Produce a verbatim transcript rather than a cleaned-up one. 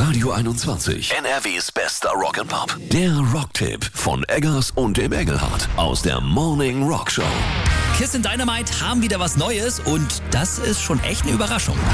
Radio einundzwanzig. N R Ws bester Rock'n'Pop. Der Rocktipp von Eggers und dem Engelhardt aus der Morning Rock Show. Kiss and Dynamite haben wieder was Neues und das ist schon echt eine Überraschung.